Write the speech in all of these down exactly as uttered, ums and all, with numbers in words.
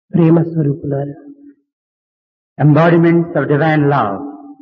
ప్రేమ స్వరూపులారా, embodiments of divine love.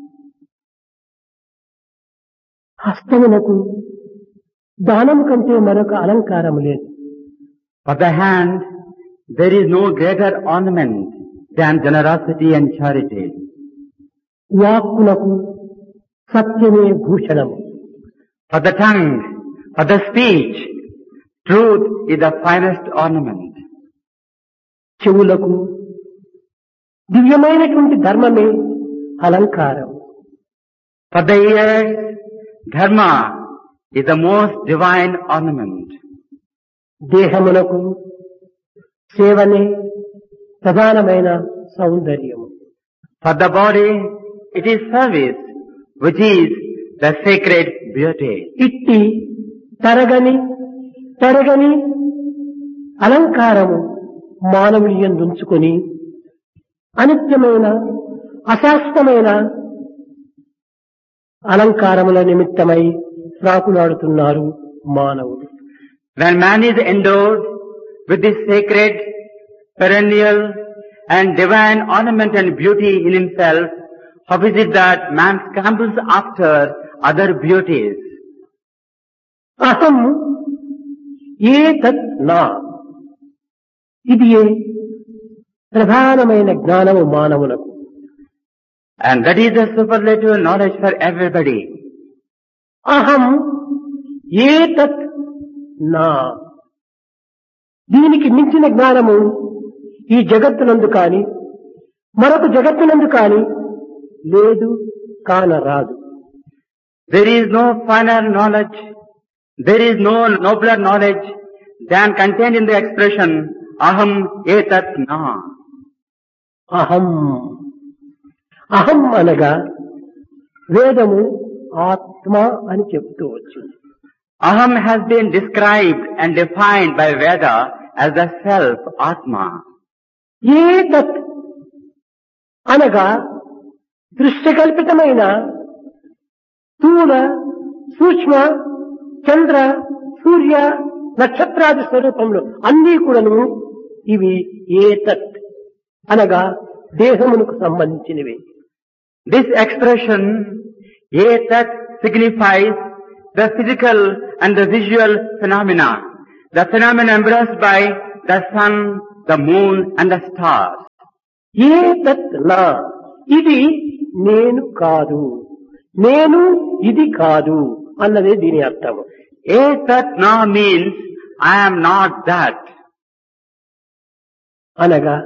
హస్తమునకు దానము కంటే మరొక అలంకారము లేదు. For the hand, there is no greater ornament than generosity and charity. వాక్కునకు సత్యమే భూషణము. For the tongue, for the speech, truth is the finest ornament. చెవులకు దివ్యమైనటువంటి ధర్మమే అలంకారం. For the ears, dharma is the most divine ornament. దేహమునకు సేవనే ప్రధానమైన సౌందర్యము. For the body, it is service, which is the sacred beauty. ఇట్టి తరగని తరగని అలంకారము మానవుని యందుంచుకొని అనిత్యమైన అశాశ్వతమైన అలంకారముల నిమిత్తమై ప్రాకులాడుతున్నారు మానవుడు. When man is endowed with this sacred, perennial and divine ornament and beauty in himself, how is it that man scrambles after other beauties? అహం ఏతత్ నా, ఇది ప్రధానమైన జ్ఞానము మానవునకు. And that is the superlative knowledge for everybody. అహం ఏతత్ నా, దీనికి మించిన జ్ఞానము ఈ జగత్తునందు కాని మరొక జగత్తునందు కాని లేదు, కానరాదు. There is no finer knowledge, there is no nobler knowledge than contained in the expression aham etat na. అహం అహం అనగా వేదము ఆత్మ అని చెప్తూ వచ్చింది. Aham has been described and defined by Veda as the self, Atma. ఏతత్ అనగా దృశ్యకల్పితమైన స్థూల సూక్ష్మ చంద్ర సూర్య నక్షత్రాది స్వరూపంలో అన్నీ కూడాను ఇవి ఏతత్ అనగా దేహమునకు సంబంధించినవి. This expression, etat, signifies the physical and the visual phenomena, the phenomena embraced by the sun, the moon and the stars. ఏతత్ నా, ఇది నేను కాదు, నేను ఇది కాదు అన్నదే దీని అర్థము. Etat na means I am not that. అనగా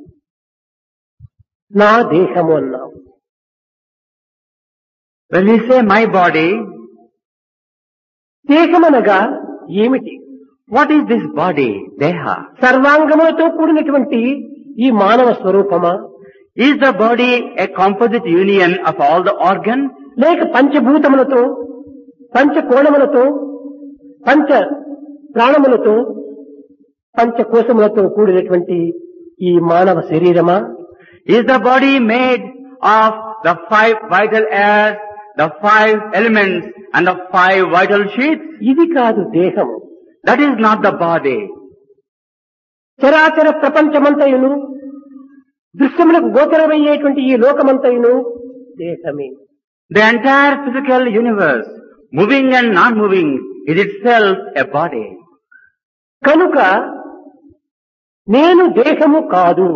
నా దేహము అన్నావు. When we say my body, దేహమనగా ఏమిటి? what is this body, Deha? సర్వాంగములతో కూడినటువంటి ఈ మానవ స్వరూపమా, Is the body a composite union of all the organs? లేక పంచభూతములతో పంచకోణములతో పంచ ప్రాణములతో పంచకోశములతో కూడినటువంటి ఈ మానవ శరీరమా? Is the body made of the five vital airs, the five elements and the five vital sheaths? ఇది కాదు దేహము. That is not the body. చరాచర ప్రపంచమంతయును దృశ్యములకు గోచరమయ్యేటువంటి ఈ లోకమంతయును దేహమే. The entire physical universe, moving and non-moving, is itself a body. కనుక నేను దేహము కాదు,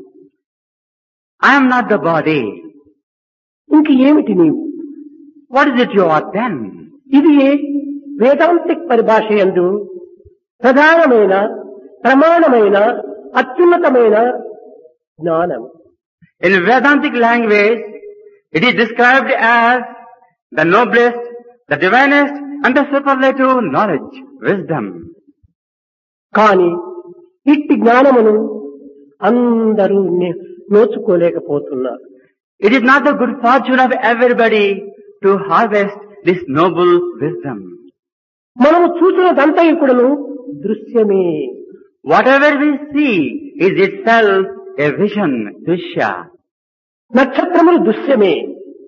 I am not the body. ఇంక ఏమిటి నీవు? What is it you are then? ఇది వేదాంతిక్ పరిభాష యందు ప్రధానమైన ప్రమాణమైన అత్యున్నతమైన జ్ఞానం. In Vedantic language, it is described as the noblest, the divinest and the superlative knowledge, wisdom. కాని ఇట్టి జ్ఞానమును అందరూ నే- నోచుకోలేకపోతున్నారు. It is not the good fortune of everybody to harvest this noble wisdom. మనము చూసినదంతయు కూడాను దృశ్యమే. Whatever we see is itself a vision, Dishya. నక్షత్రములు దృశ్యమే.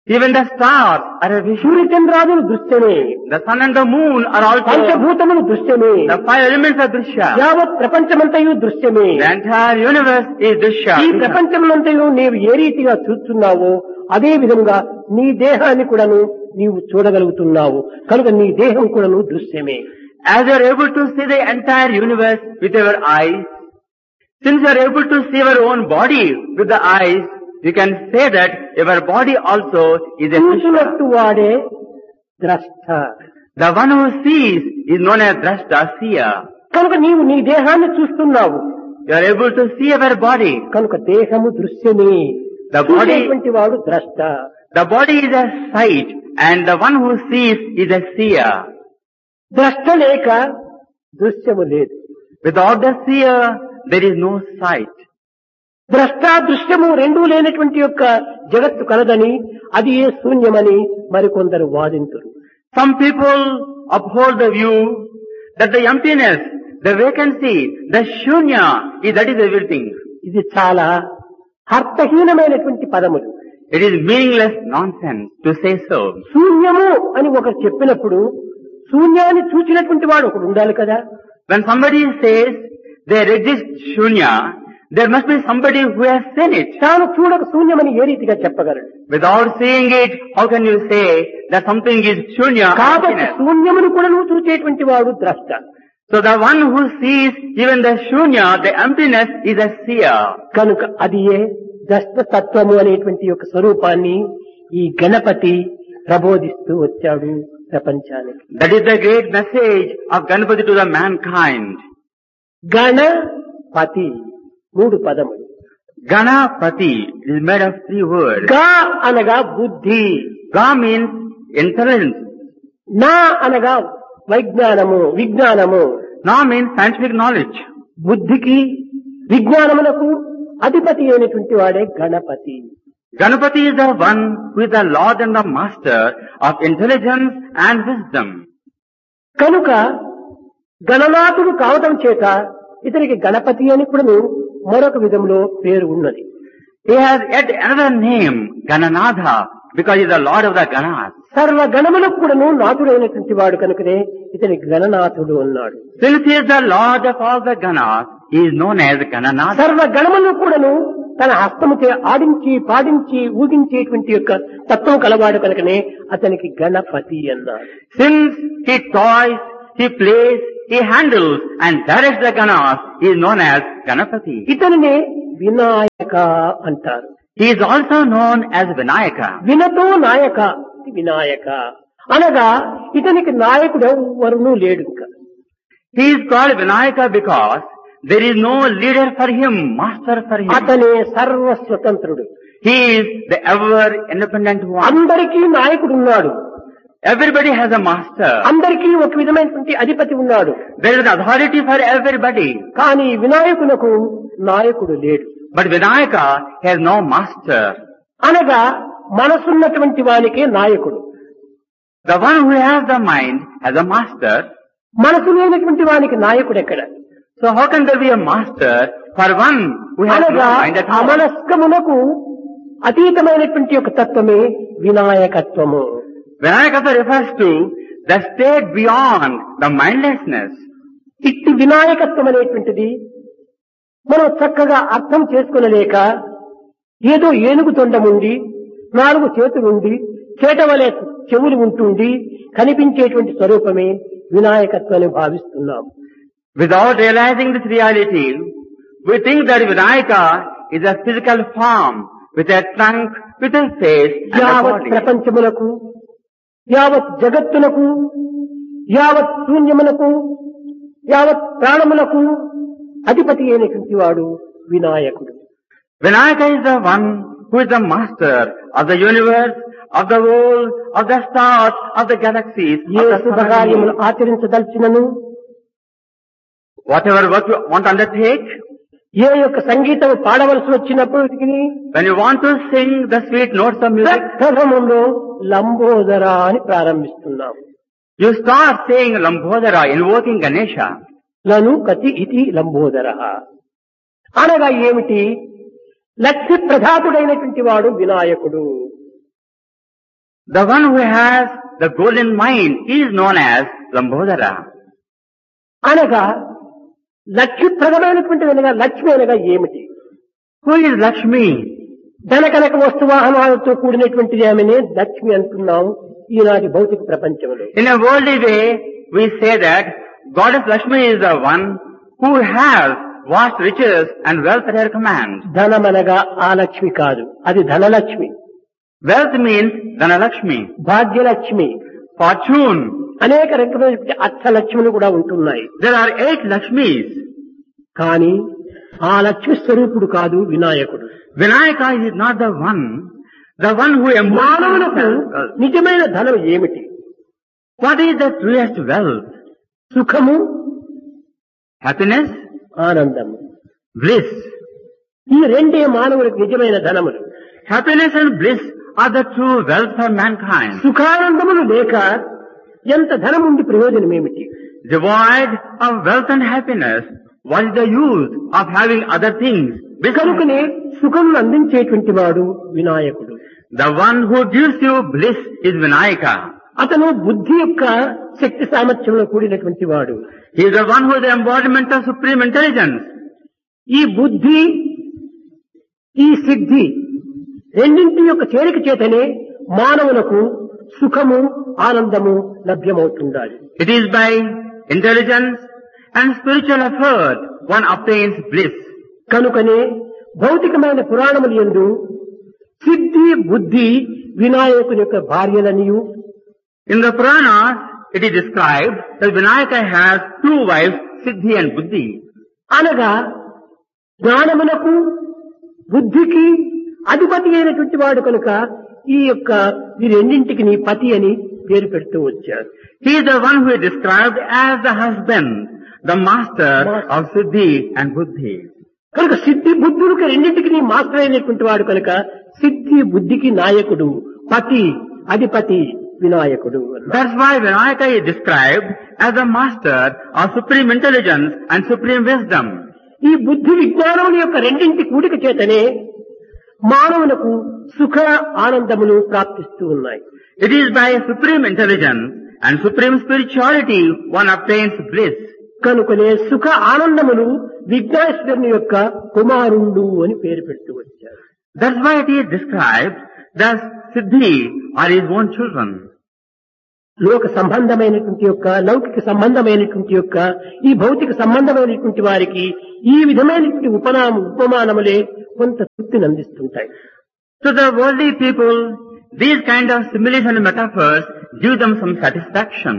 Even the stars are a vision. సూర్యచంద్రాదులు దృశ్యమే. The sun and the moon are also. పంచభూతములు దృశ్యమే. The five elements are Drishya. యావత్ ప్రపంచమంతయు దృశ్యమే. The entire universe is Drishya. ఈ ప్రపంచమంతయు నీవు ఏ రీతిగా చూస్తున్నావో అదే విధంగా నీ దేహాన్ని కూడాను నీవు చూడగలుగుతున్నావు. కనుక నీ దేహం కూడాను దృశ్యమే. As you are able to see the entire universe with your eyes, since you are able to see your own body with the eyes, you can say that your body also is a Drishya. చూసినట్టు వాడే ద్రష్ట. The one who sees is known as Drashta, seer. కనుక నీవు నీ దేహాన్ని చూస్తున్నావు. You are able to see your body. కనుక దేహము దృశ్యమే. The body, చూసేటువంటి వాడు ద్రష్ట. the body is a sight and the one who sees is a seer. ద్రష్ట లేక దృశ్యము లేదు. Without the seer, there is no sight. ద్రష్ట దృశ్యము రెండూ లేనటువంటి యొక్క జగత్తు కలదని అది ఏ శూన్యమని మరికొందరు వాదింతురు. Some people uphold the view that the emptiness, the vacancy, the shunya, is that is everything. ఇది చాలా అర్థహీనమైనటువంటి పదములు. It is meaningless nonsense to say so. శూన్యము అని ఒకరు చెప్పినప్పుడు శూన్యాన్ని చూచినటువంటి వాడు ఒకడు ఉండాలి కదా. When somebody says there exists shunya, there must be somebody who has seen it. తాను చూడక శూన్యమని ఏ రీతిగా చెప్పగలడు? Without seeing it, how can you say that something is shunya? కాబట్టి శూన్యమును కూడా నువ్వు చూచేటువంటి వాడు ద్రష్ట. So the one who sees even the shunya, the emptiness, is a seer. కనుక అది ఏ ద్రష్ట తత్వము అనేటువంటి యొక్క స్వరూపాన్ని ఈ గణపతి ప్రబోధిస్తూ వచ్చాడు ప్రపంచానికి. That is the great message of Ganapati to the mankind. Ganapati మూడు పదములు. Ganapati is made of three words. గా అనగా బుద్ధి. Ga means intelligence. నా అనగా వైజ్ఞానము విజ్ఞానము. Na means scientific knowledge. బుద్ధికి విజ్ఞానములకు అధిపతి అయినటువంటి వాడే Ganapati. Ganapati is the one who is the Lord and the Master of intelligence and wisdom. కనుక గణనాథుడు కావటం చేత ఇతనికి గణపతి అని కూడా మరొక విధంలో పేరు ఉన్నది. He has yet another name, Gananatha, because he is the Lord of the Ganas. సర్వ గణములకు కూడాను నాథుడైనటువంటి వాడు కనుకనే ఇతని గణనాథుడు అన్నాడు. Since he is the Lord of all the Ganas, he is known as Gananatha. సర్వ గణములు కూడాను తన హస్తముచే ఆడించి పాడించి ఊగించేటువంటి యొక్క తత్వం కలవాడు కనుకనే అతనికి గణపతి అన్నాడు. Since he toys, he plays, he handles and directs the Ganas, he is known as Ganapati. ఇతనినే Vinayaka అంటారు. He is also known as Vinayaka. వినతో నాయక వినాయక అనగా ఇతనికి నాయకుడు ఎవరునూ లేడు. ఇంకా He is called Vinayaka because there is no leader for him, master for him. అతనే సర్వ స్వతంత్రుడు. He is the ever independent one. అందరికీ నాయకుడు ఉన్నాడు. Everybody has a master. అందరికీ ఒక విధమైనటువంటి అధిపతి ఉన్నాడు. There is an authority for everybody. కానీ వినాయకునకు నాయకుడు లేడు. But Vinayaka has no master. అనగా మనసున్నటువంటి వానికే నాయకుడు. The one who has the mind has a master. మనసు లేనటువంటి వానికి నాయకుడు ఎక్కడ? So how can there be a master for one who has no అనగా mind at all? అమనస్కమునకు అతీతమైనటువంటి ఒక తత్వమే వినాయకత్వము. Vinayaka refers to the state beyond the mindlessness. ఇట్టి వినాయకత్వం అనేటువంటిది మనం చక్కగా అర్థం చేసుకునలేక ఏదో ఏనుగు తొండముండి నాలుగు చేతులుండి చేటవలే చెవులు ఉంటుండి కనిపించేటువంటి స్వరూపమే వినాయకత్వాన్ని భావిస్తున్నాం. Without realizing this reality, we think that Vinayaka is a physical form with a trunk, with a face and a యావత్ body. ప్రపంచములకు యావత్ జగత్తునకు యావత్ శూన్యమునకు యావత్ ప్రాణములకు అధిపతి అయినటువంటి వాడు వినాయకుడు. Vinayaka is the one who is the master of the universe, of the world, of the stars, of the galaxies, A of the శుభకార్యములు surroundings. ఆచరించదలిచినను Whatever work you want to undertake, ఏ యొక్క సంగీతం పాడవలసి వచ్చినప్పటికీ when you want to sing the sweet notes of music, ప్రథమంలో Lambodara అని ప్రారంభిస్తున్నాం. you start saying Lambodara, invoking Ganesha. లను కతి ఇతి లంబోదర అనగా ఏమిటి? లక్ష్య ప్రధాతుడైనటువంటి వాడు వినాయకుడు. The one who has the golden mind is known as Lambodara. అనగా లక్ష్యప్రదమైనటువంటి అనగా లక్ష్మి అనగా ఏమిటి? Who is Lakshmi? ధనకనక వస్తువాహనాలతో కూడినటువంటిది ఆమెనే లక్ష్మి అంటున్నాం ఈనాటి భౌతిక ప్రపంచంలో. In a worldly way, we say that Goddess Lakshmi is the one who has vast riches and wealth at her command. ధనమనగా ఆ లక్ష్మి కాదు, అది Dhanalakshmi. Wealth means Dhanalakshmi, Bhagyalakshmi, fortune. అనేక రకమైనటువంటి అర్థలక్ష్ములు కూడా ఉంటున్నాయి. There are eight Lakshmis. కానీ ఆ లక్ష్మి స్వరూపుడు కాదు వినాయకుడు. Vinayaka is not the one, the one who మానవులకు embodies. నిజమైన ధనం ఏమిటి? What is the truest wealth? సుఖము, Happiness, ఆనందము. bliss. ఈ రెండే మానవులకు నిజమైన ధనములు. Happiness and bliss are the true wealth for mankind. సుఖానందములు లేక ఎంత ధనం ఉండి ప్రయోజనం ఏమిటి? Devoid of wealth and happiness, what is the use of having other things? కనుకనే సుఖం అందించేటువంటి వాడు వినాయకుడు. The one who gives you bliss is Vinayaka. అతను బుద్ధి యొక్క శక్తి సామర్థ్యంలో కూడినటువంటి వాడు. He is the one who is the embodiment of supreme intelligence. ఈ బుద్ధి, ఈ సిద్ధి రెండింటి యొక్క చేరిక చేతనే మానవులకు సుఖము, ఆనందము లభ్యమవుతుండాలి. It is by intelligence and spiritual effort one obtains bliss. కనుకనే భౌతికమైన పురాణములు యందు సిద్ధి, బుద్ధి వినాయకుని యొక్క భార్యలనియు, In the Puranas, it is described that Vinayaka has two wives, Siddhi and Buddhi. అనగా జ్ఞానమునకు బుద్ధికి అధిపతి అయినటువంటి వాడు కనుక ఈ యొక్క ఈ రెండింటికి నీ పతి అని పేరు పెడుతూ వచ్చారు. He is the one who is described as the husband, the master of Siddhi and Buddhi. కనుక సిద్ధి బుద్ధులకు రెండింటికి నీ మాస్టర్ అయినటువంటి వాడు కనుక సిద్ధి బుద్ధికి నాయకుడు, పతి, అధిపతి వినాయకుడు. That's why Vinayaka is described as the master of supreme intelligence and supreme wisdom. ఈ బుద్ధి విజ్ఞానముల యొక్క రెండింటి కూడిక చేతనే మానవులకు సుఖ ఆనందములు ప్రాప్తిస్తూ ఉన్నాయి. It is by supreme intelligence and supreme spirituality one obtains bliss. కనుకనే సుఖ ఆనందములు విఘ్నేశ్వరుని యొక్క కుమారుండు అని పేరు పెడుతూ వచ్చారు. That's why it is described that Siddhi are his own children. లోక సంబంధమైనటువంటి యొక్క లౌకిక సంబంధమైనటువంటి యొక్క ఈ భౌతిక సంబంధమైనటువంటి వారికి ఈ విధమైనటువంటి ఉపనామ ఉపమానములే కొంత తృప్తిని అందిస్తుంటాయి. To the worldly people, these kind of similes and metaphors give them some satisfaction.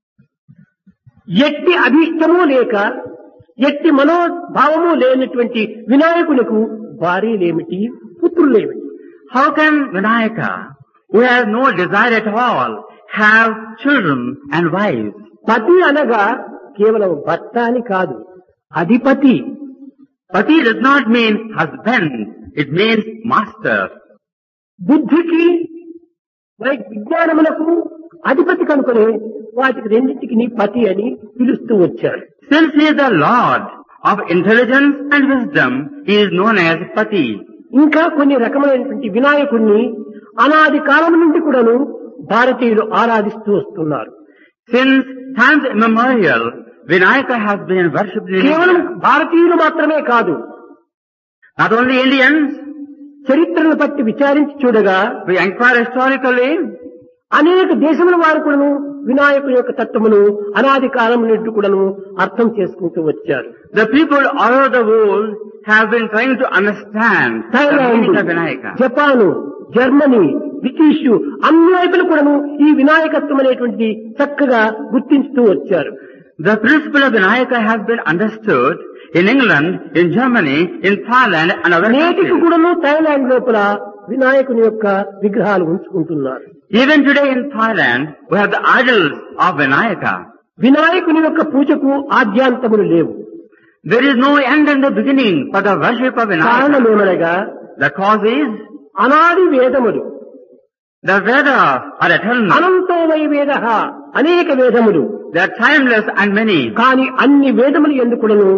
ఎట్టి అభీష్టము లేక ఎట్టి మనోభావము లేనటువంటి వినాయకులకు భార్యలేమిటి, పుత్రులేమిటి? How can Vinayaka, who has no desire at all, have children and wives? పతి అనగా కేవలం భర్త అని కాదు, అధిపతి. Pati does not mean husband, it means master. బుద్ధికి విజ్ఞానములకు అధిపతి కనుకనే వాటికి రెండింటికి నీ పతి అని పిలుస్తూ వచ్చాడు. Since he is the Lord of intelligence and wisdom, he is known as Pati. ఇంకా కొన్ని రకమైనటువంటి వినాయకుడిని అనాది కాలం నుండి కూడాను భారతీయులు ఆరాధిస్తూ వస్తున్నారు. Since times immemorial, Vinayaka has been worshipped in కేవలం India. భారతీయులు మాత్రమే కాదు, Not only Indians, చరిత్రను బట్టి విచారించి చూడగా we inquire historically, అనేక దేశముల వారు కూడాను వినాయకుని యొక్క తత్వమును అనాది కాలం నుండి కూడాను అర్థం చేసుకుంటూ వచ్చారు. the people all over the world have been trying to understand the meaning of Vinayaka. Japan, Germany, British అన్ని వైపులు కూడాను ఈ వినాయకత్వం అనేటువంటిది చక్కగా గుర్తించుతూ వచ్చారు. The principle of Vinayaka has been understood in England, in Germany, in Thailand and other నేటికి countries. కూడాను Thailand లోపల వినాయకుని యొక్క విగ్రహాలు ఉంచుకుంటున్నారు. Even today in Thailand, we have the idols of Vinayaka. వినాయకుని యొక్క పూజకు ఆద్యాంతములు లేవు. There is no end and the beginning for the worship of Vinayaka. కారణమేమనగా The cause is అనాది వేదములు, the Vedas are eternal. అనంతో why వేద, అనేక వేదములు. They are timeless and many. కానీ అన్ని వేదములు ఎందుకును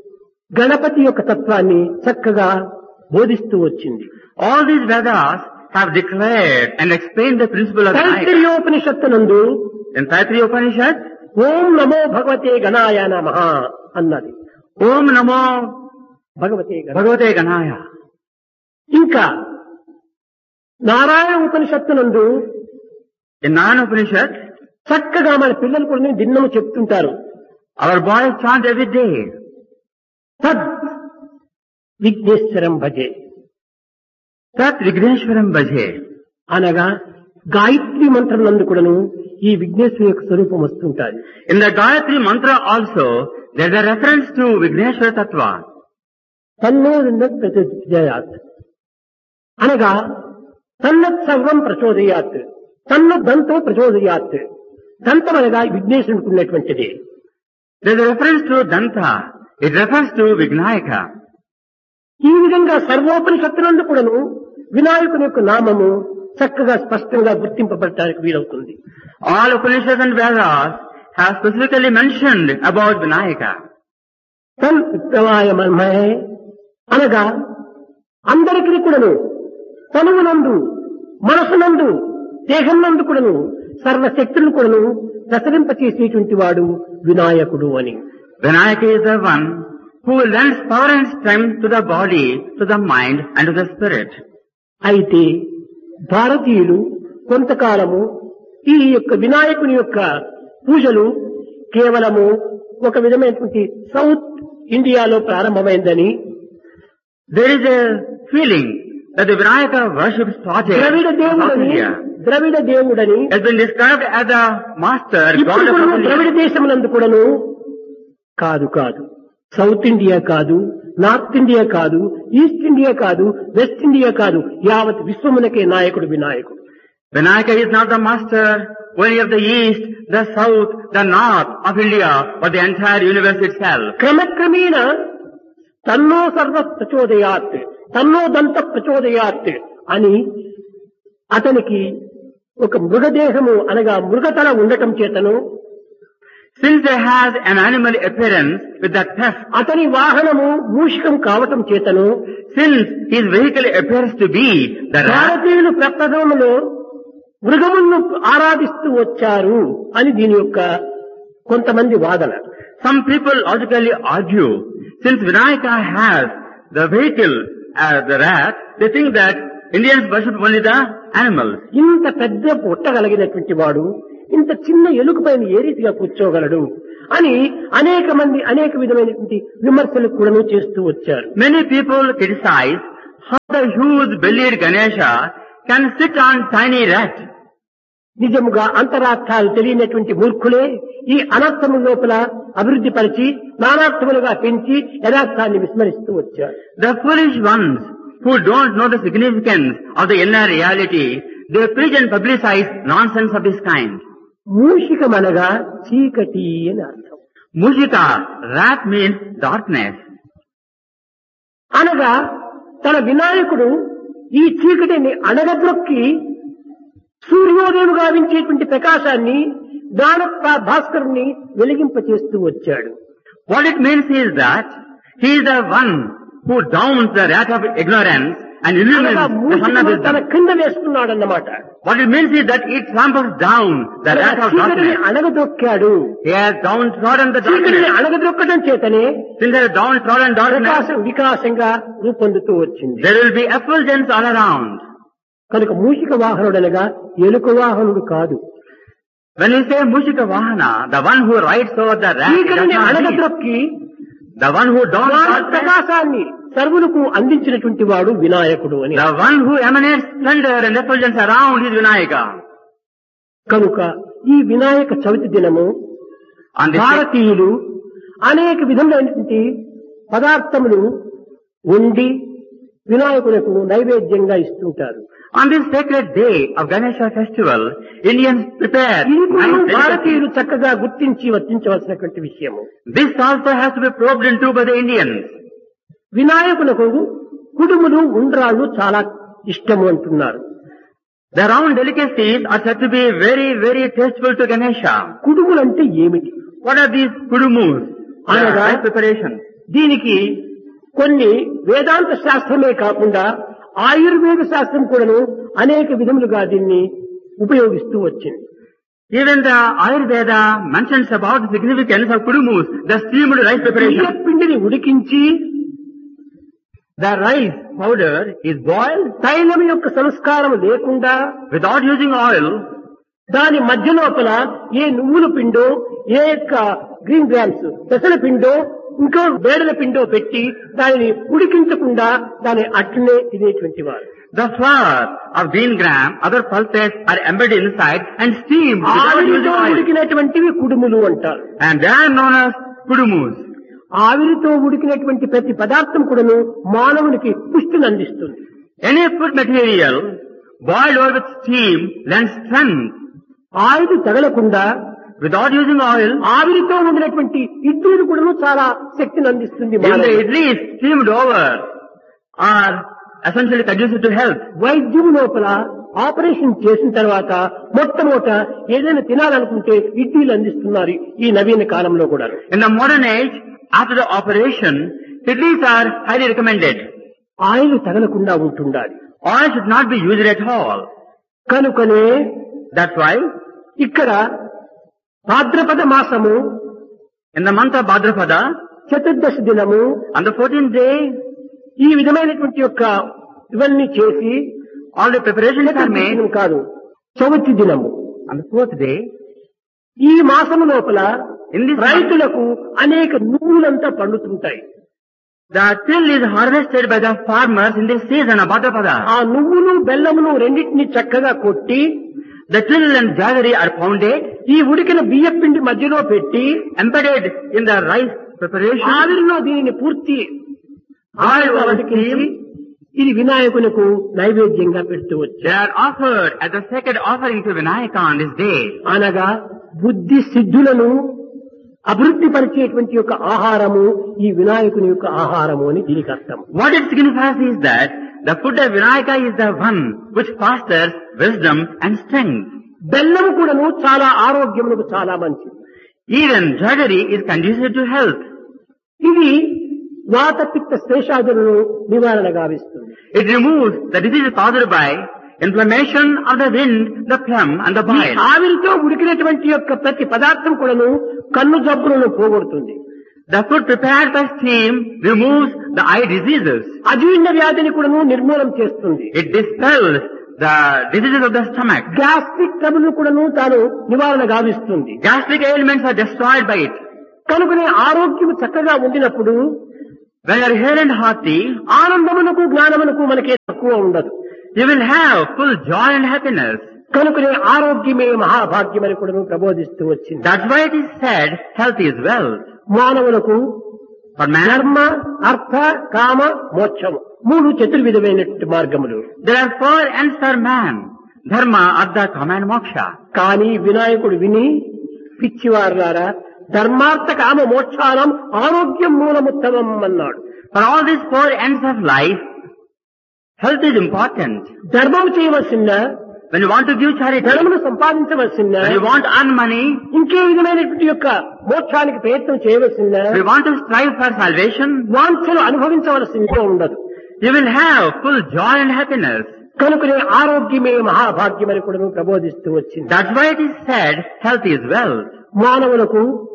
గణపతి యొక్క తత్వాన్ని చక్కగా బోధిస్తూ వచ్చింది. All these Vedas have declared and explained the principle of Vinayaka. తైత్తిరీయోపనిషత్తునందు In Taittiriya Upanishad, ఓం నమో భగవతే గణాయ నమః అన్నది. Om Namo భగవతే గణ Bhagavate Ganaya. ఇంకా నారాయణ ఉపనిషత్తునందు In Narayana Upanishad, చక్కగా మన పిల్లలు కూడా దిన్నము చెప్తుంటారు. our boys chant every day. తద్ విఘ్నేశ్వరం భజే Tat Vigneshwaram Bhaje. అనగా గాయత్రి మంత్రం నందు కూడాను ఈ విఘ్నేశ్వరు యొక్క స్వరూపం వస్తుంటాయి. In the Gayatri Mantra also, there is a reference to Vigneshwara Tattva. తన్నో ప్రచోదయాత్ అనగా తన్నత్ సర్వం ప్రచోదయాత్ తన్ను దంతో ప్రచోదయాత్ దంతం అనగా విఘ్నేశ్వరునికి ఉన్నటువంటిది. There is a reference to Danta. It refers to Vignayaka. ఈ విధంగా సర్వోపనిషత్తులందు కూడాను వినాయకుని యొక్క నామము చక్కగా స్పష్టంగా గుర్తింపబడటానికి వీలవుతుంది. All Upanishads and Vedas have specifically mentioned about Vinayaka. తన్ విప్రవాయ మన్మయే అనగా అందరికీ కూడాను తనువునందు మనసునందు దేహం నందు కూడాను సర్వశక్తులను కూడాను ప్రసరింపచేసేటువంటి వాడు వినాయకుడు అని. Vinayaka is the one who lends power and strength to the body, to the mind and to the spirit. అయితే భారతీయులు కొంతకాలము ఈ యొక్క వినాయకుని యొక్క పూజలు కేవలము ఒక విధమైనటువంటి సౌత్ ఇండియాలో ప్రారంభమైందని, There is a feeling that the Vinayaka worship started Dravida in South దేవుడని India. ద్రవిడ దేవుడని Has been described as the master ఇప్పుడు god of కూడా South ద్రవిడ India. దేశమునందు కూడాను కాదు కాదు సౌత్ ఇండియా కాదు, నార్త్ ఇండియా కాదు, ఈస్ట్ ఇండియా కాదు, వెస్ట్ ఇండియా కాదు, యావత్ విశ్వమునకే నాయకుడు వినాయకుడు. Vinayaka is not the master only of the east, the south, the north of India, but the entire universe itself. క్రమక్రమేణ తన్నో సర్వ ప్రచోదయాత్ తన్నో దంత ప్రచోదయాత్ అని అతనికి ఒక మృగదేహము అనగా మృగతల ఉండటం చేతను Since there has an animal appearance with that tusk, అతని వాహనము మూషికం కావటం చేతను since his vehicle appears to be the rat, భారతీయులు ప్రప్రథమంలో మృగములను ఆరాధిస్తూ వచ్చారు అని దీని యొక్క కొంతమంది వాదన. some people logically argue, since Vinayaka has the vehicle as the rat, they think that Indians worship only the animals. ఇంత పెద్ద పుట్టగలిగినటువంటి వాడు ఇంత చిన్న ఎలుక పైన ఏ రీతిగా కూర్చోగలడు అని అనేక మంది అనేక విధమైనటువంటి విమర్శలు కూడా చేస్తూ వచ్చారు. Many people criticize how the huge bellied Ganesha can sit on tiny rat. నిజముగా అంతరార్థాలు తెలియనటువంటి మూర్ఖులే ఈ అనర్థము లోపల అభివృద్ధి పరిచి నానార్థములుగా పెంచి యథార్థాన్ని విస్మరిస్తూ వచ్చారు. The foolish ones who don't know the significance of the inner reality, they preach and publicize nonsense of this kind. మూషికమనగా చీకటి అని అర్థం. Mushika, rat means darkness. అనగా తన వినాయకుడు ఈ చీకటిని అణగద్రొక్కి సూర్యోదయం గావించేటువంటి ప్రకాశాన్ని జ్ఞాన భాస్కరుని వెలిగింపచేస్తూ వచ్చాడు. What it means is that he is the one who downs the rat of ignorance and illumines అనగా the sun of మూషికము తన wisdom. క్రింద వేస్తున్నాడన్నమాట. What it means is that it tramples down the rat of చీకటిని darkness. అణగదొక్కాడు. He has downtrodden the చీకటిని darkness. అణగదొక్కడం చేతనే Since there is downtrodden darkness, ప్రకాశం వికాసంగా రూపొందుతూ వచ్చింది. there will be effulgence all around. కనుక మూషిక వాహనుడనగా ఎలుక వాహనుడు కాదు. When you say Mushika Vahana, the one who rides over the rat, it does చీకటిని not mean అణగద్రొక్కి the one who downs జ్ఞాన darkness, ప్రకాశాన్ని సర్వులకు అందించినటువంటి వాడు వినాయకుడు అని. the one who emanates splendor and effulgence around is Vinayaka. కనుక ఈ వినాయక చవితి దినము On this భారతీయులు అనేక విధములైనటువంటి పదార్థములు వండి వినాయకులకు నైవేద్యంగా ఇస్తుంటారు. On this sacred day of Ganesha festival, Indians prepare ఇది కూడా nice delicacies. భారతీయులు చక్కగా గుర్తించి వర్తించవలసినటువంటి విషయము. This also has to be probed into by the Indians. వినాయకులకు కుడుములు ఉండ్రాళ్ళు చాలా ఇష్టము అంటున్నారు. The round delicacies are said to be very, very tasteful to Ganesha. కుడుములంటే ఏమిటి? What are these kudumus? They are Anaga- rice preparations. దీనికి కొన్ని వేదాంత శాస్త్రమే కాకుండా ఆయుర్వేద శాస్త్రం కూడాను అనేక విధములుగా దీన్ని ఉపయోగిస్తూ వచ్చింది. Even the Ayurveda mentions about the significance of kudumus, the steamed rice preparation. పిండిని ఉడికించి The rice powder is boiled తైలం యొక్క సంస్కారం లేకుండా without using oil. దాని మధ్య లోపల ఏ నువ్వుల పిండో, ఏ యొక్క గ్రీన్ గ్రామ్స్ పెసల పిండో, ఇంకో బేడల పిండో పెట్టి దానిని ఉడికించకుండా దాన్ని అట్లనే తినేటువంటి వారు. The flour of green gram, other pulses are embedded inside and steamed without using ఆవిరితో oil. ఉడికినటువంటివి కుడుములు అంటారు. And they are known as kudumus. ఆవిరితో ఉడికినటువంటి ప్రతి పదార్థం కూడాను మానవునికి పుష్టిని అందిస్తుంది. Any food material boiled over with steam lends strength. ఆవిరి తగలకుండా Without using oil, ఆవిరితో ఉండినటువంటి ఇడ్లీలు కూడాను చాలా శక్తిని అందిస్తుంది. if the idli is steamed over, are essentially conducive to health. వైద్యం లోపల ఆపరేషన్ చేసిన తర్వాత మొట్టమొదట ఏదైనా తినాలనుకుంటే ఇడ్లీలు అందిస్తున్నారు ఈ నవీన కాలంలో కూడా. In the modern age, after the operation, idlis are highly recommended. Oil తగలకుండా ఉంటుండాలి. Oil should not be used at all. కనుకనే That's why, ఇక్కడ భాద్రపద మాసము in the month of Bhadrapada, చతుర్దశి దినము on the fourteenth day, ఈ విధమైనటువంటి యొక్క ఇవన్నీ చేసి all the preparations are Chaturdashi made. దినం కాదు చవితి దినము On the fourth day, ఈ మాసము లోపల in this month, రైతులకు అనేక నువ్వులంతా పండుతుంటాయి. the till is harvested by the farmers in this season of Bhadrapada. ఆ నువ్వులు బెల్లమును రెండింటిని చక్కగా కొట్టి The till and jaggery are pounded, ఈ ఉడికిన బియ్యం పిండి మధ్యలో పెట్టి embedded in the rice preparation. ఆవిరిలో దీనిని పూర్తి Boiled over ఉడికించి steam, ఇది వినాయకునికి నైవేద్యంగా పెడుతూ they వచ్చారు. are offered as a sacred offering to Vinayaka on this day. అనగా బుద్ధి సిద్ధులను అభివృద్ధి పరిచేటువంటి యొక్క ఆహారము ఈ వినాయకుని యొక్క ఆహారము అని దీనికి అర్థం. What it signifies is that the food of Vinayaka is the one which fosters wisdom and strength. బెల్లము కూడాను చాలా ఆరోగ్యములకు చాలా మంచిది. Even jaggery is conducive to health. ఇది వాత పిత్త శేషాదులను నివారణ గావిస్తుంది. It removes the disease caused by inflammation of the wind, the phlegm and the ఈ bile. ఆవిరితో ఉడికినటువంటి యొక్క ప్రతి పదార్థం కూడాను కన్ను జబ్బులను పోగొడుతుంది. The food prepared by steam removes the eye diseases. అజీర్ణ వ్యాధిని కూడాను నిర్మూలన చేస్తుంది. It dispels the diseases of the stomach. Gastric trouble కూడాను తాను నివారణ గావిస్తుంది. Gastric ailments are destroyed by it. కనుకనే ఆరోగ్యం చక్కగా ఉండినప్పుడు When you are hale and hearty, ఆనందమునకు జ్ఞానమునకు మనకే తక్కువ ఉండదు. you will have full joy and happiness. కనుకనే ఆరోగ్యమే మహాభాగ్యమని కూడాను ప్రబోధిస్తూ వచ్చింది. That's why it is said, health is wealth. మానవులకు For man, ధర్మ అర్థ కామ మోక్షము మూడు చతుర్విధమైనటువంటి మార్గములు. there are four ends for man. Dharma, Artha, Kama and Moksha. కానీ వినాయకుడు విని పిచ్చివారులారా ధర్మార్థ కామ మోక్షానం ఆరోగ్యం మూలముత్తమం అన్నాడు. For all these four ends of life, health is important. ధర్మం చేయవలసిన, When you want to give charity, ధనమును సంపాదించవలసిన, when you want to earn money, ఇంకే విధమైనటువంటి యొక్క మోక్షానికి ప్రయత్నం చేయవలసిన, when you want to strive for salvation, వాంఛలు అనుభవించవలసిందో ఉండదు. you will have full joy and happiness. కనుకనే ఆరోగ్యమే మహాభాగ్యమని కూడా ప్రబోధిస్తూ వచ్చింది. That's why it is said, health is wealth. మానవులకు